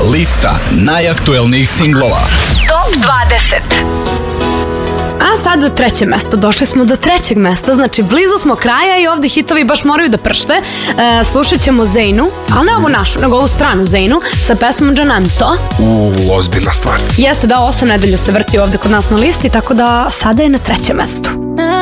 Lista najaktuelnijih singlova. Top 20. A sad treće mesto, došli smo do trećeg mesta, znači blizu smo kraja i ovdje hitovi baš moraju da pršte. Slušat ćemo Zeynu, ali ne ovu našu, nego ovu stranu Zeynu sa pesmom Džananto. Ozbiljna stvar. Jeste da 8 nedelja se vrti ovdje kod nas na listi, tako da sada je na trećem mestu.